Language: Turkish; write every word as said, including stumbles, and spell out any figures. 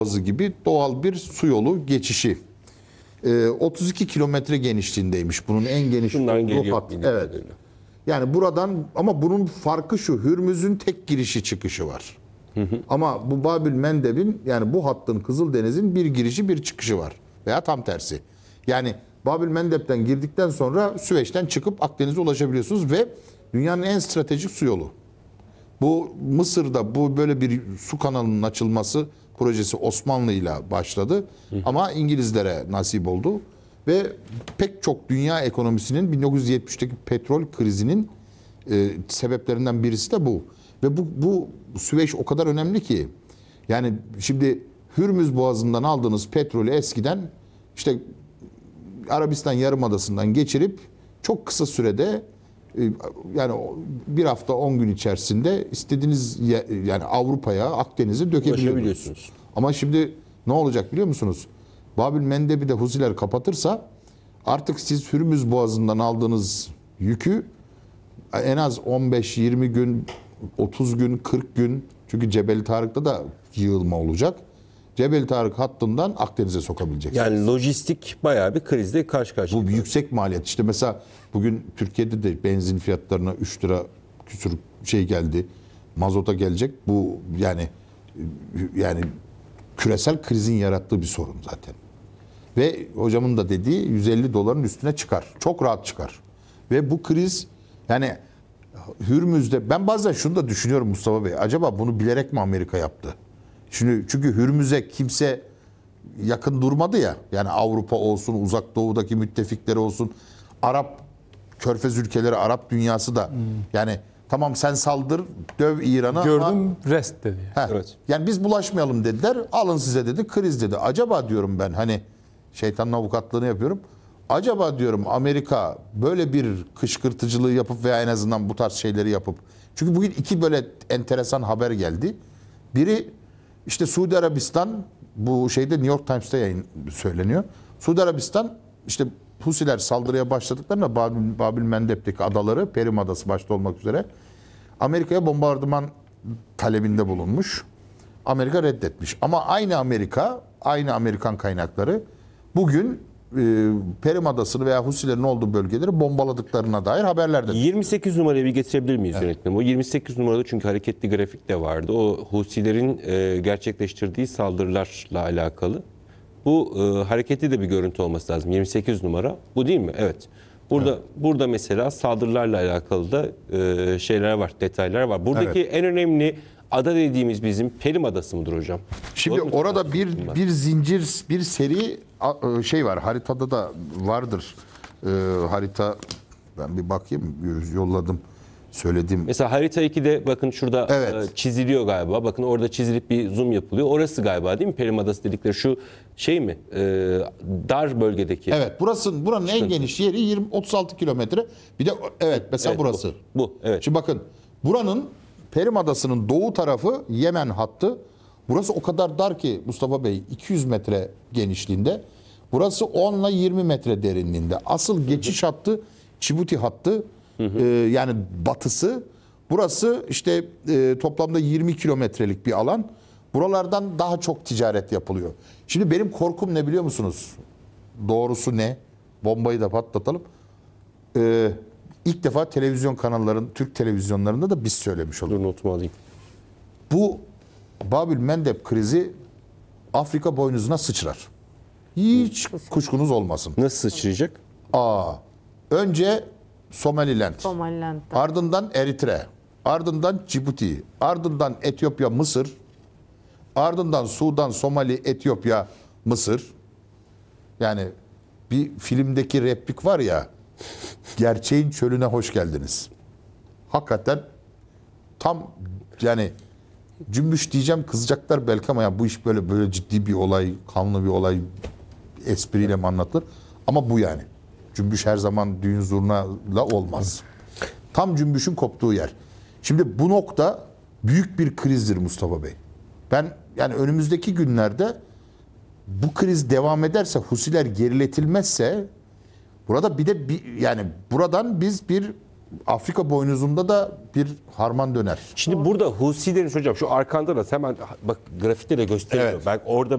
Boğazı gibi doğal bir su yolu geçişi. Ee, otuz iki kilometre genişliğindeymiş bunun en geniş Şundan olduğu geliyor hat. bildiğim Evet. kadarıyla. Yani buradan ama bunun farkı şu: Hürmüz'ün tek girişi çıkışı var. Hı hı. Ama bu Babül Mendeb'in, yani bu hattın, Kızıldeniz'in bir girişi bir çıkışı var. Veya tam tersi. Yani Babül Mendeb'den girdikten sonra Süveyş'ten çıkıp Akdeniz'e ulaşabiliyorsunuz ve dünyanın en stratejik su yolu. Bu Mısır'da bu böyle bir su kanalının açılması projesi Osmanlı ile başladı. Hı. Ama İngilizlere nasip oldu. Ve pek çok dünya ekonomisinin bin dokuz yüz yetmişteki petrol krizinin e, sebeplerinden birisi de bu. Ve bu, bu Süveyş o kadar önemli ki, yani şimdi Hürmüz Boğazı'ndan aldığınız petrolü eskiden işte Arabistan Yarımadası'ndan geçirip çok kısa sürede, yani bir hafta on gün içerisinde istediğiniz yani Avrupa'ya, Akdeniz'e dökebiliyorsunuz. Ama şimdi ne olacak biliyor musunuz? Babül Mendeb'i de Husiler kapatırsa artık siz Hürmüz Boğazı'ndan aldığınız yükü en az on beş yirmi gün, otuz gün, kırk gün, çünkü Cebeli Tarık'ta da yığılma olacak. Cebeli Tarık hattından Akdeniz'e sokabileceksiniz. Yani lojistik bayağı bir krizle karşı karşıya. Bu bir yüksek maliyet. İşte mesela bugün Türkiye'de de benzin fiyatlarına üç lira küsur şey geldi. Mazota gelecek. Bu yani yani küresel krizin yarattığı bir sorun zaten. Ve hocamın da dediği yüz elli doların üstüne çıkar. Çok rahat çıkar. Ve bu kriz, yani Hürmüz'de, ben bazen şunu da düşünüyorum Mustafa Bey. Acaba bunu bilerek mi Amerika yaptı? Şimdi çünkü Hürmüz'e kimse yakın durmadı ya. Yani Avrupa olsun, Uzak Doğu'daki müttefikleri olsun, Arap Körfez ülkeleri, Arap dünyası da hmm. yani tamam sen saldır, döv İran'a. Gördüm ama, rest dedi. Heh, evet. Yani biz bulaşmayalım dediler. Alın size dedi, kriz dedi. Acaba diyorum ben, hani şeytanın avukatlığını yapıyorum. Acaba diyorum Amerika böyle bir kışkırtıcılığı yapıp veya en azından bu tarz şeyleri yapıp, çünkü bugün iki böyle enteresan haber geldi. Biri işte Suudi Arabistan, bu şeyde New York Times'ta yayın söyleniyor. Suudi Arabistan işte Husiler saldırıya başladıklarında Babül, Babül Mendeb'deki adaları, Perim Adası başta olmak üzere Amerika'ya bombardıman talebinde bulunmuş. Amerika reddetmiş. Ama aynı Amerika, aynı Amerikan kaynakları bugün e, Perim Adası'nı veya Husilerin olduğu bölgeleri bombaladıklarına dair haberlerde. yirmi sekiz numarayı bir getirebilir miyiz evet. yönetmenim? O yirmi sekiz numarada çünkü hareketli grafik de vardı. O Husilerin e, gerçekleştirdiği saldırılarla alakalı. Bu e, hareketli de bir görüntü olması lazım. yirmi sekiz numara. Bu değil mi? Evet. Burada evet. burada mesela saldırılarla alakalı da e, şeyler var, detaylar var. Buradaki evet. en önemli ada dediğimiz bizim Perim Adası mıdır hocam? Şimdi orada bir bir zincir, bir seri şey var. Haritada da vardır. Ee, harita, ben bir bakayım, yolladım, söyledim. Mesela harita ikide bakın şurada evet. çiziliyor galiba. Bakın orada çizilip bir zoom yapılıyor. Orası galiba değil mi? Perim Adası dedikleri şu şey mi? Ee, dar bölgedeki. Evet. Burası, buranın en geniş yeri yirmi otuz altı kilometre. Bir de evet mesela evet, burası. Bu, bu evet. Şimdi bakın buranın, Perim Adası'nın doğu tarafı Yemen hattı. Burası o kadar dar ki Mustafa Bey, iki yüz metre genişliğinde. Burası on ile yirmi metre derinliğinde. Asıl geçiş hattı Cibuti hattı. Hı hı. Ee, yani batısı. Burası işte e, toplamda yirmi kilometrelik bir alan. Buralardan daha çok ticaret yapılıyor. Şimdi benim korkum ne biliyor musunuz? Doğrusu ne? Bombayı da patlatalım. Ee, ilk defa televizyon kanalların, Türk televizyonlarında da biz söylemiş olduk. Dur notumu alayım. Bu Babül Mendeb krizi Afrika boynuzuna sıçrar. Hiç kuşkunuz olmasın. Nasıl sıçrayacak? Aa, önce Somaliland, Somaliland'da. ardından Eritre, ardından Cibuti, ardından Etiyopya, Mısır, ardından Sudan, Somali, Etiyopya, Mısır. Yani bir filmdeki replik var ya, gerçeğin çölüne hoş geldiniz. Hakikaten tam yani cümbüş diyeceğim, kızacaklar belki ama ya bu iş böyle böyle ciddi bir olay, kanlı bir olay, espriyle mi anlatılır? Ama bu yani. Cümbüş her zaman düğün zurnayla olmaz. Tam cümbüşün koptuğu yer. Şimdi bu nokta büyük bir krizdir Mustafa Bey. Ben yani önümüzdeki günlerde bu kriz devam ederse, Husiler geriletilmezse, burada bir de bir, yani buradan biz bir Afrika boynuzunda da bir harman döner. Şimdi burada Husilerin hocam şu arkanda da hemen bak grafikte de gösteriyor. Evet. Ben orada